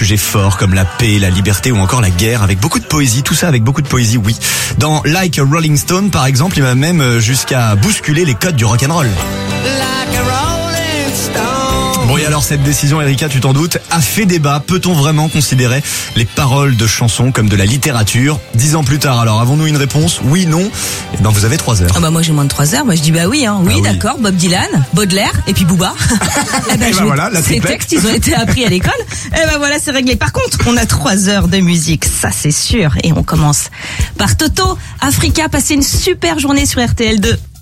sujets forts comme la paix, la liberté ou encore la guerre, avec beaucoup de poésie, tout ça avec beaucoup de poésie, oui. Dans Like a Rolling Stone, par exemple, il va même jusqu'à bousculer les codes du rock'n'roll. Bon, et alors cette décision, Erika, tu t'en doutes, a fait débat. Peut-on vraiment considérer les paroles de chansons comme de la littérature? 10 ans plus tard, alors avons-nous une réponse? Oui, non? Eh ben, vous avez 3 heures. Ah bah moi j'ai moins de 3 heures, moi je dis bah oui, hein. Oui, d'accord, Bob Dylan, Baudelaire et puis Booba. Eh ben voilà, la ces textes, ils ont été appris à l'école. Et ben voilà, c'est réglé. Par contre, on a 3 heures de musique, ça c'est sûr. Et on commence par Toto, Africa. Passez une super journée sur RTL2.